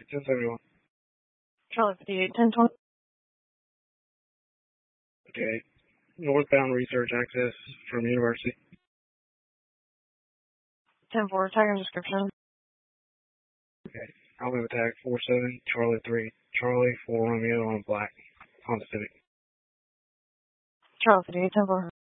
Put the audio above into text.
1071. Charlie 58, 1020. Okay. Northbound research access from University. 10-4, tag and description. Okay. Alpha tag 47, Charlie 3, Charlie 4 Romeo on black, Honda Civic. Charlie 58, 10-4.